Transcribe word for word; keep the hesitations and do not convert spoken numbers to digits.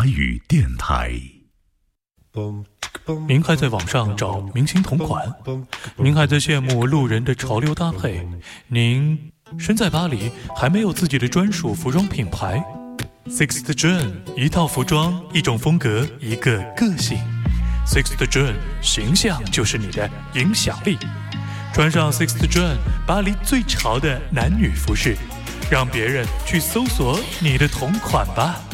华语电台。 您还在网上找明星同款？您还在羡慕路人的潮流搭配？您身在巴黎，还没有自己的专属服装品牌？ Sixth John， 一套服装，一种风格，一个个性。 Sixth John， 形象就是你的影响力。穿上 Sixth John， 巴黎最潮的男女服饰，让别人去搜索你的同款吧。